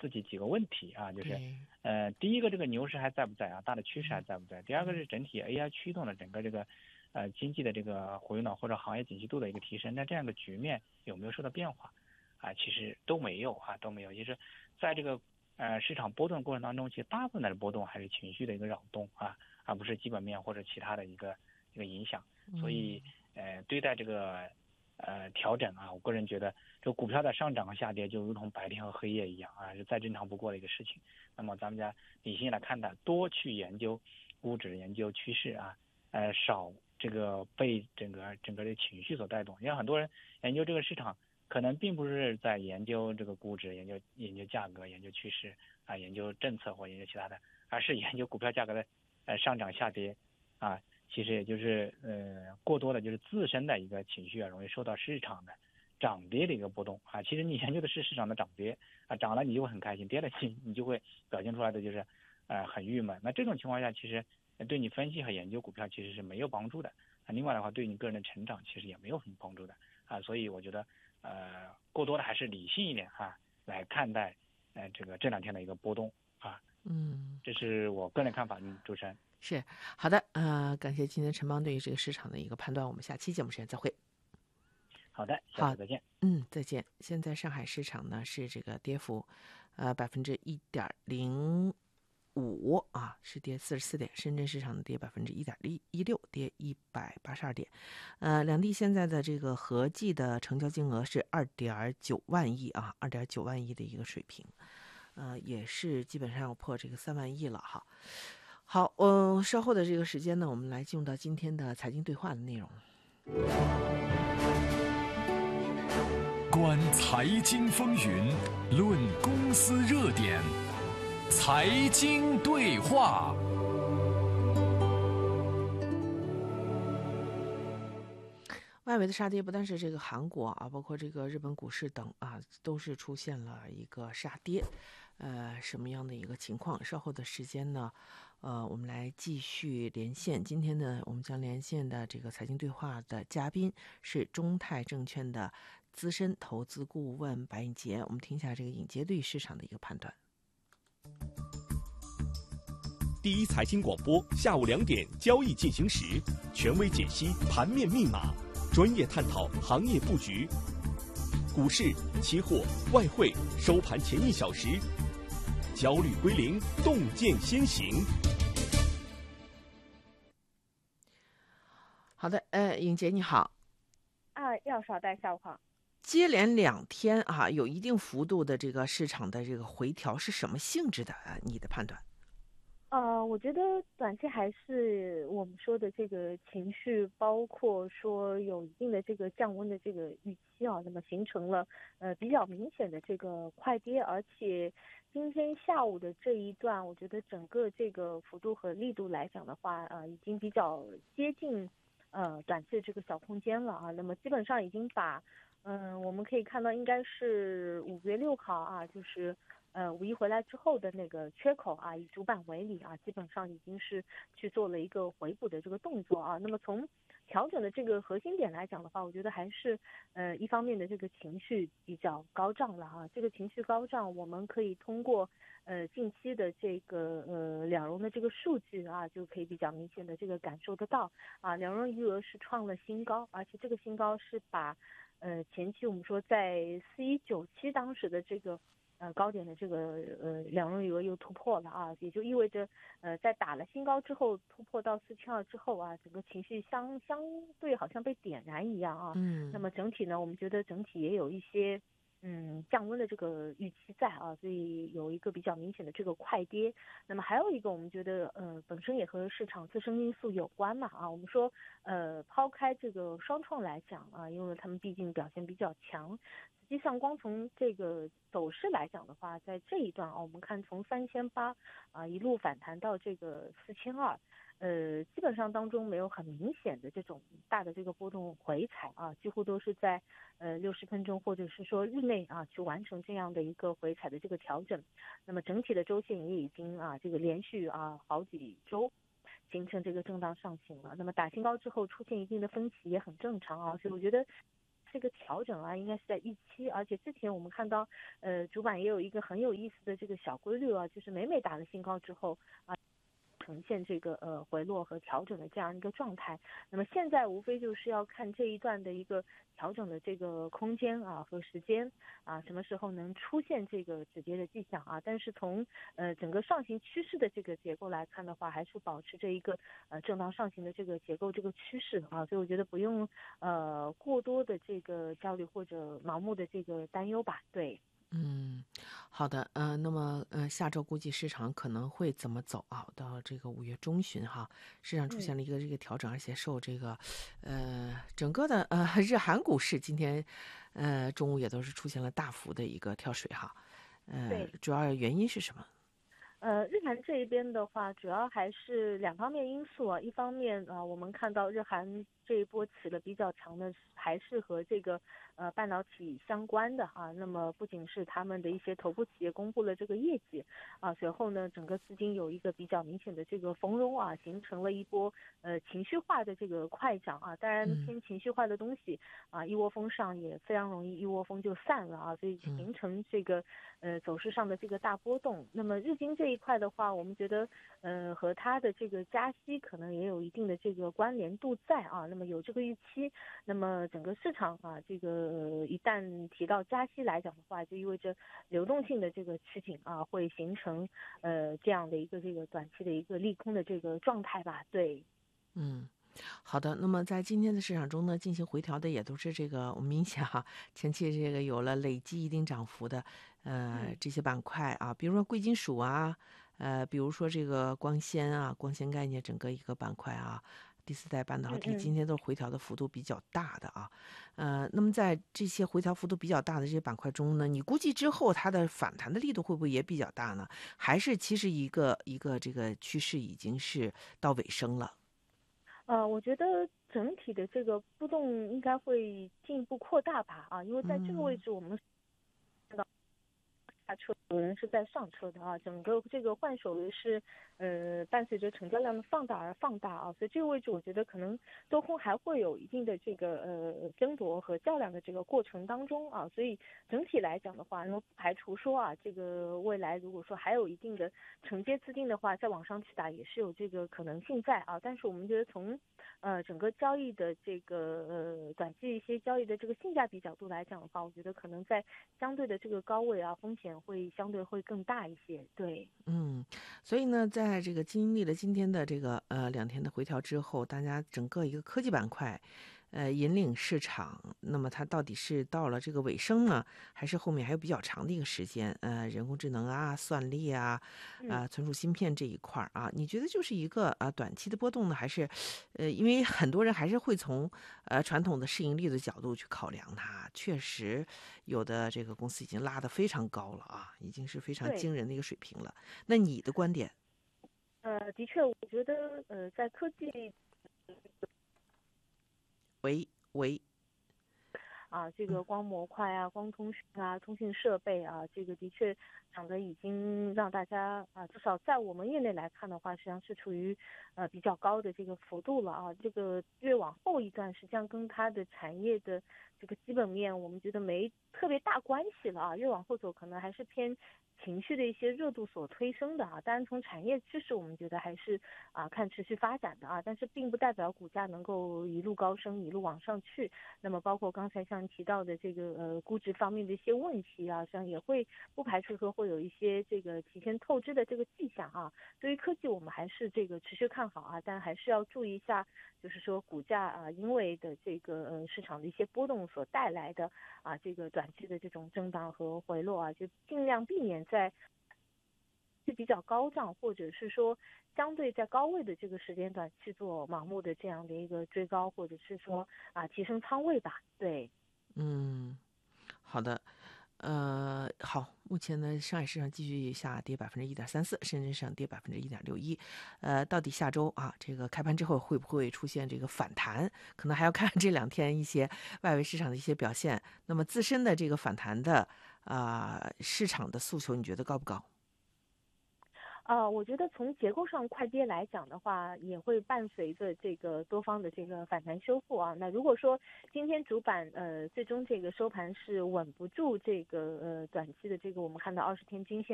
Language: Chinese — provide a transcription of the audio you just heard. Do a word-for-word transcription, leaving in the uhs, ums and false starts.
自己几个问题啊，就是呃，第一个这个牛市还在不在啊？大的趋势还在不在？第二个是整体 A I 驱动的整个这个呃经济的这个回暖或者行业景气度的一个提升，那这样的局面有没有受到变化啊？其实都没有啊，都没有。其实在这个呃市场波动过程当中，其实大部分的波动还是情绪的一个扰动啊，而不是基本面或者其他的一个一个影响。所以呃，对待这个呃调整啊，我个人觉得这个股票的上涨和下跌就如同白天和黑夜一样啊，是再正常不过的一个事情。那么咱们家理性来看待，多去研究估值、研究趋势啊，呃，少这个被整个整个的情绪所带动。因为很多人研究这个市场，可能并不是在研究这个估值、研究研究价格、研究趋势啊、研究政策或研究其他的，而是研究股票价格的呃上涨下跌啊。其实也就是呃过多的就是自身的一个情绪啊，容易受到市场的涨跌的一个波动啊。其实你研究的是市场的涨跌啊，涨了你就会很开心，跌了你你就会表现出来的就是呃很郁闷。那这种情况下，其实对你分析和研究股票其实是没有帮助的啊。另外的话，对你个人的成长其实也没有什么帮助的啊。所以我觉得呃过多的还是理性一点哈、啊、来看待呃这个这两天的一个波动啊。 嗯， 这是我个人看法，主持人。 是好的，呃，感谢今天陈邦对于这个市场的一个判断，我们下期节目时间再会。 好的，下好， 次再见。 嗯，再见。现在上海市场呢是这个跌幅，呃，百分之一点零五啊，是跌四十四点。深圳市场跌百分之一点一六，跌一百八十二点。呃，两地现在的这个合计的成交金额是二点九万亿啊，二点九万亿的一个水平，呃，也是基本上要破这个三万亿了哈。好，嗯、呃，稍后的这个时间呢，我们来进入到今天的财经对话的内容。 观财经风云，论公司热点，财经对话。 外围的杀跌不但是这个韩国啊，包括这个日本股市等啊，都是出现了一个杀跌。呃，什么样的一个情况？稍后的时间呢，呃，我们来继续连线。今天呢，我们将连线的这个财经对话的嘉宾是中泰证券的资深投资顾问白颖杰。我们听一下这个颖杰对市场的一个判断。 第一财经广播下午两点交易进行时，权威解析盘面密码，专业探讨行业布局。股市、期货、外汇收盘前一小时，焦虑归零，洞见先行。 好的，呃，颖杰你好。 啊，要稍待，下午好。 接连两天啊，有一定幅度的这个市场的这个回调是什么性质的啊？你的判断？ 呃，我觉得短期还是我们说的这个情绪，包括说有一定的这个降温的这个预期啊，那么形成了呃比较明显的这个快跌，而且今天下午的这一段，我觉得整个这个幅度和力度来讲的话，呃，已经比较接近呃短期的这个小空间了啊，那么基本上已经把嗯、呃、我们可以看到应该是五月六号啊，就是呃，五一回来之后的那个缺口啊，以主板为例啊，基本上已经是去做了一个回补的这个动作啊。那么从调整的这个核心点来讲的话，我觉得还是呃一方面的这个情绪比较高涨了啊。这个情绪高涨，我们可以通过呃近期的这个呃两融的这个数据啊，就可以比较明显的这个感受得到啊。两融余额是创了新高，而且这个新高是把呃前期我们说在四一九七当时的这个。呃，高点的这个呃两融余额又突破了啊，也就意味着呃在打了新高之后突破到四千二之后啊，整个情绪相相对好像被点燃一样啊。 嗯。 那么整体呢，我们觉得整体也有一些嗯降温的这个预期在啊，所以有一个比较明显的这个快跌。那么还有一个我们觉得呃本身也和市场自身因素有关嘛啊，我们说呃抛开这个双创来讲啊，因为他们毕竟表现比较强。实际上，光从这个走势来讲的话，在这一段啊，我们看从三千八啊一路反弹到这个四千二，呃，基本上当中没有很明显的这种大的这个波动回踩啊，几乎都是在呃六十分钟或者是说日内啊去完成这样的一个回踩的这个调整。那么整体的周线也已经啊这个连续啊好几周形成这个震荡上行了。那么打新高之后出现一定的分歧也很正常啊，所以我觉得。 这个调整啊，应该是在预期，而且之前我们看到，呃，主板也有一个很有意思的这个小规律啊，就是每每打了新高之后啊，呈现这个呃回落和调整的这样一个状态。那么现在无非就是要看这一段的一个调整的这个空间啊和时间啊，什么时候能出现这个止跌的迹象啊？但是从呃整个上行趋势的这个结构来看的话，还是保持着一个呃震荡上行的这个结构这个趋势啊，所以我觉得不用呃过多的这个焦虑或者盲目的这个担忧吧。对。 嗯，好的，呃，那么呃，下周估计市场可能会怎么走啊？到这个五月中旬哈，市场出现了一个这个调整，而且受这个，呃，整个的呃日韩股市今天，呃中午也都是出现了大幅的一个跳水哈，呃，主要原因是什么？ 呃，日韩这一边的话，主要还是两方面因素啊。一方面啊、呃，我们看到日韩这一波起了比较强的，还是和这个呃半导体相关的啊。那么不仅是他们的一些头部企业公布了这个业绩啊，随后呢，整个资金有一个比较明显的这个逢荣啊，形成了一波呃情绪化的这个快涨啊。当然偏情绪化的东西啊，一窝蜂上也非常容易一窝蜂就散了啊，所以形成这个呃走势上的这个大波动。那么日经这这一块的话，我们觉得，呃，和它的这个加息可能也有一定的这个关联度在啊。那么有这个预期，那么整个市场啊，这个、呃、一旦提到加息来讲的话，就意味着流动性的这个吃紧啊，会形成呃这样的一个这个短期的一个利空的这个状态吧。对， 嗯。好的，那么在今天的市场中呢，进行回调的也都是这个，我们明显哈，前期这个有了累积一定涨幅的，呃，这些板块啊，比如说贵金属啊，呃，比如说这个光纤啊，光纤概念整个一个板块啊，第四代半导体今天都回调的幅度比较大的啊，呃，那么在这些回调幅度比较大的这些板块中呢，你估计之后它的反弹的力度会不会也比较大呢？还是其实一个一个这个趋势已经是到尾声了？ 呃，我觉得整体的这个波动应该会进一步扩大吧，啊，因为在这个位置我们看到下车有人是在上车的啊，整个这个换手也是呃伴随着成交量的放大而放大啊，所以这个位置我觉得可能多空还会有一定的这个呃争夺和较量的这个过程当中啊，所以整体来讲的话，那么不排除说啊，这个未来如果说还有一定的承接资金的话，再往上去打也是有这个可能性在啊，但是我们觉得从呃整个交易的这个呃短期一些交易的这个性价比角度来讲的话，我觉得可能在相对的这个高位啊，风险会相对会更大一些。对， 嗯，所以呢，在这个经历了今天的这个呃两天的回调之后，大家整个一个科技板块，呃引领市场，那么它到底是到了这个尾声呢，还是后面还有比较长的一个时间？呃，人工智能啊、算力啊、啊、存储芯片这一块儿啊，你觉得就是一个啊短期的波动呢，还是呃，因为很多人还是会从呃传统的市盈率的角度去考量它，确实有的这个公司已经拉得非常高了啊，已经是非常惊人的一个水平了。那你的观点？ 呃，的确，我觉得呃，在科技， 喂喂， 啊，这个光模块啊、光通讯啊、通信设备啊，这个的确涨得已经让大家啊，至少在我们业内来看的话，实际上是处于呃比较高的这个幅度了啊。这个越往后一段，实际上跟它的产业的这个基本面，我们觉得没特别大关系了啊。越往后走，可能还是偏情绪的一些热度所推升的啊。当然，从产业趋势，我们觉得还是啊看持续发展的啊，但是并不代表股价能够一路高升、一路往上去。那么，包括刚才像提到的这个呃估值方面的一些问题啊，实际上也会不排除说会有一些这个提前透支的这个迹象啊。对于科技，我们还是这个持续看好啊，但还是要注意一下，就是说股价啊，因为的这个呃市场的一些波动所带来的啊这个短期的这种震荡和回落啊，就尽量避免在是比较高涨，或者是说相对在高位的这个时间段去做盲目的这样的一个追高，或者是说啊提升仓位吧。对， 嗯，好的，呃，好，目前呢，上海市场继续下跌百分之一点三四，深圳市场跌百分之一点六一，呃，到底下周啊，这个开盘之后会不会出现这个反弹？可能还要看这两天一些外围市场的一些表现。那么自身的这个反弹的啊、呃市场的诉求，你觉得高不高？ 呃，我觉得从结构上快跌来讲的话，也会伴随着这个多方的这个反弹修复啊。那如果说今天主板呃最终这个收盘是稳不住这个呃短期的这个我们看到二十天均线